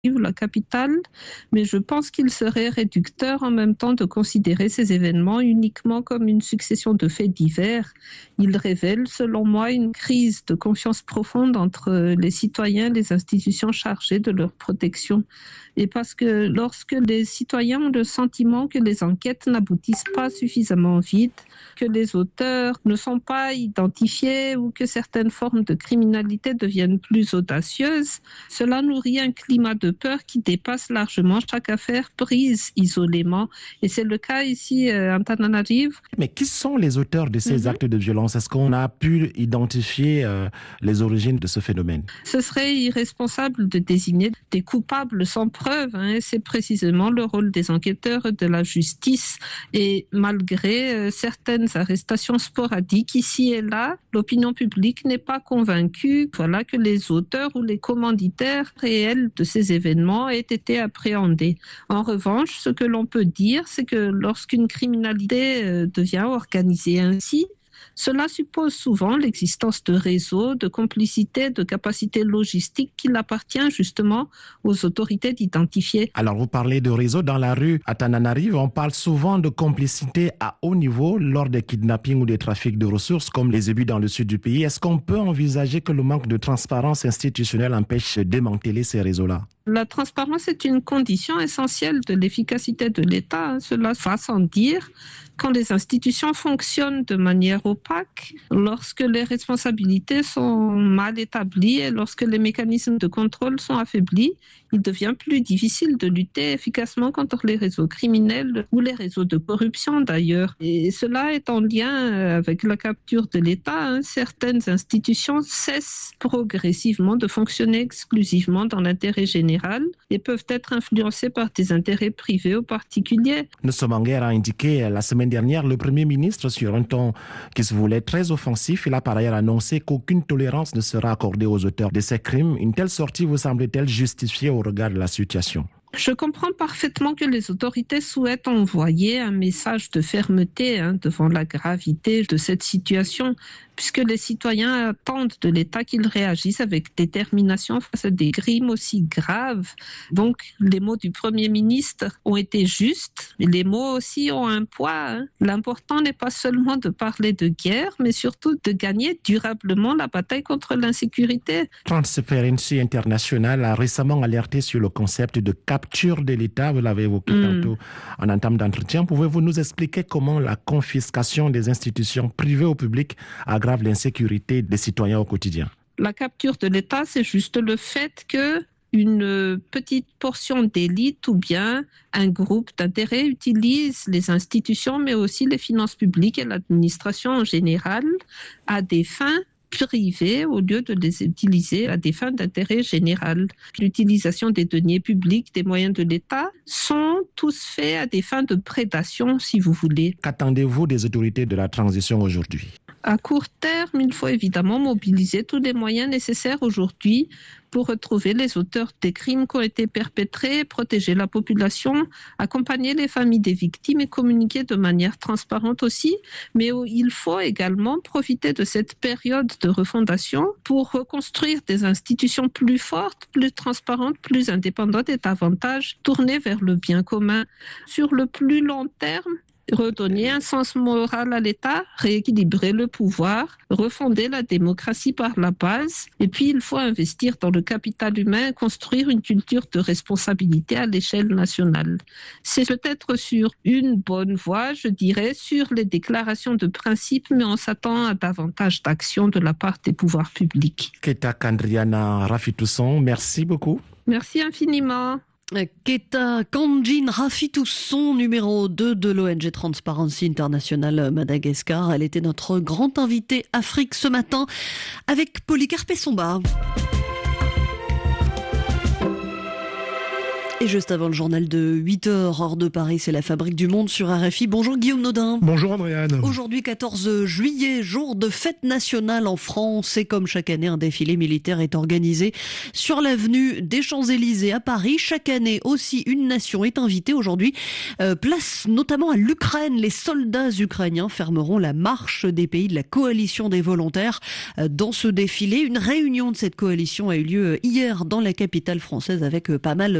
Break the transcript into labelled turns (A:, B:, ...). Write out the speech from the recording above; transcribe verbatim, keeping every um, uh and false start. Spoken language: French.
A: la capitale, mais je pense qu'il serait réducteur en même temps de considérer ces événements uniquement comme une succession de faits divers. Ils révèlent, selon moi, une crise de confiance profonde entre les citoyens et les institutions chargées de leur protection. Et parce que lorsque les citoyens ont le sentiment que les enquêtes n'aboutissent pas suffisamment vite, que les auteurs ne sont pas identifiés ou que certaines formes de criminalité deviennent plus audacieuses, cela nourrit un climat de peur qui dépasse largement chaque affaire prise isolément. Et c'est le cas ici à Antananarivo.
B: Mais qui sont les auteurs de ces mm-hmm. actes de violence? Est-ce qu'on a pu identifier euh, les origines de ce phénomène?
A: Ce serait irresponsable de désigner des coupables sans preuve. Hein, et c'est précisément le rôle des enquêteurs et de la justice. Et malgré euh, certaines arrestations sporadiques ici et là, l'opinion publique n'est pas convaincue voilà, que les auteurs ou les commanditaires réels de ces événements aient été appréhendés. En revanche, ce que l'on peut dire, c'est que lorsqu'une criminalité euh, devient organisée ainsi, cela suppose souvent l'existence de réseaux, de complicités, de capacités logistiques qu'il appartient justement aux autorités d'identifier.
B: Alors vous parlez de réseaux dans la rue Antananarivo, on parle souvent de complicité à haut niveau lors des kidnappings ou des trafics de ressources comme les ébus dans le sud du pays. Est-ce qu'on peut envisager que le manque de transparence institutionnelle empêche de démanteler ces réseaux-là?
A: La transparence est une condition essentielle de l'efficacité de l'État. Cela va sans dire. Quand les institutions fonctionnent de manière opaque, lorsque les responsabilités sont mal établies et lorsque les mécanismes de contrôle sont affaiblis, il devient plus difficile de lutter efficacement contre les réseaux criminels ou les réseaux de corruption d'ailleurs. Et cela est en lien avec la capture de l'État. Hein. Certaines institutions cessent progressivement de fonctionner exclusivement dans l'intérêt général et peuvent être influencées par des intérêts privés ou particuliers.
B: Nelson Mandela a indiqué la semaine dernière le Premier ministre sur un ton qui se voulait très offensif. Il a par ailleurs annoncé qu'aucune tolérance ne sera accordée aux auteurs de ces crimes. Une telle sortie vous semble-t-elle justifiée au regard de la situation?
A: Je comprends parfaitement que les autorités souhaitent envoyer un message de fermeté hein, devant la gravité de cette situation, puisque les citoyens attendent de l'État qu'il réagisse avec détermination face à des crimes aussi graves. Donc, les mots du Premier ministre ont été justes, mais les mots aussi ont un poids. Hein. L'important n'est pas seulement de parler de guerre, mais surtout de gagner durablement la bataille contre l'insécurité.
B: Transparency International a récemment alerté sur le concept de capture de l'État. Vous l'avez évoqué mm. tantôt en entame d'entretien. Pouvez-vous nous expliquer comment la confiscation des institutions privées au public aggrave l'insécurité des citoyens au quotidien?
A: La capture de l'État, c'est juste le fait que une petite portion d'élite ou bien un groupe d'intérêts utilise les institutions, mais aussi les finances publiques et l'administration en général à des fins privées au lieu de les utiliser à des fins d'intérêt général. L'utilisation des deniers publics, des moyens de l'État sont tous faits à des fins de prédation, si vous voulez.
B: Qu'attendez-vous des autorités de la transition aujourd'hui?
A: À court terme, il faut évidemment mobiliser tous les moyens nécessaires aujourd'hui pour retrouver les auteurs des crimes qui ont été perpétrés, protéger la population, accompagner les familles des victimes et communiquer de manière transparente aussi. Mais il faut également profiter de cette période de refondation pour reconstruire des institutions plus fortes, plus transparentes, plus indépendantes et davantage tournées vers le bien commun. Sur le plus long terme, redonner un sens moral à l'État, rééquilibrer le pouvoir, refonder la démocratie par la base. Et puis, il faut investir dans le capital humain, construire une culture de responsabilité à l'échelle nationale. C'est peut-être sur une bonne voie, je dirais, sur les déclarations de principe, mais on s'attend à davantage d'actions de la part des pouvoirs publics.
B: Keta Kandriana Rafitousson, merci beaucoup.
A: Merci infiniment.
C: Keta Kandjin Rafitousson, numéro deux de l'O N G Transparency International Madagascar. Elle était notre grand invitée Afrique ce matin avec Polycarpe Somba. Et juste avant le journal de huit heures, hors de Paris, c'est la Fabrique du Monde sur R F I. Bonjour Guillaume Naudin.
D: Bonjour Andréane.
C: Aujourd'hui quatorze juillet, jour de fête nationale en France. Et comme chaque année, un défilé militaire est organisé sur l'avenue des Champs-Élysées à Paris. Chaque année aussi, une nation est invitée. Aujourd'hui, euh, place notamment à l'Ukraine. Les soldats ukrainiens fermeront la marche des pays de la coalition des volontaires euh, dans ce défilé. Une réunion de cette coalition a eu lieu hier dans la capitale française avec euh, pas mal